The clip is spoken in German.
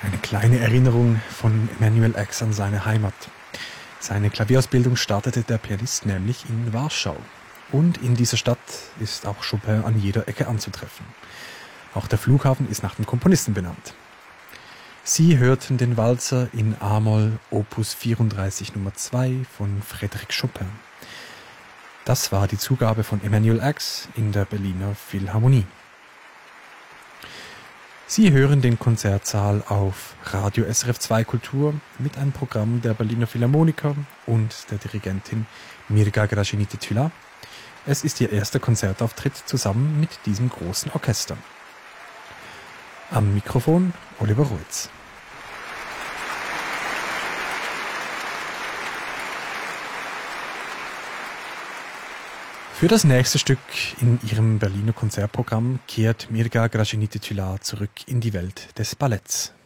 Eine kleine Erinnerung von Emanuel X an seine Heimat. Seine Klavierausbildung startete der Pianist nämlich in Warschau. Und in dieser Stadt ist auch Chopin an jeder Ecke anzutreffen. Auch der Flughafen ist nach dem Komponisten benannt. Sie hörten den Walzer in A-Moll Opus 34 Nummer 2 von Frédéric Chopin. Das war die Zugabe von Emanuel X in der Berliner Philharmonie. Sie hören den Konzertsaal auf Radio SRF 2 Kultur mit einem Programm der Berliner Philharmoniker und der Dirigentin Mirga Gražinytė-Tyla. Es ist ihr erster Konzertauftritt zusammen mit diesem großen Orchester. Am Mikrofon Oliver Ruetz. Für das nächste Stück in ihrem Berliner Konzertprogramm kehrt Mirga Gražinytė-Tyla zurück in die Welt des Balletts.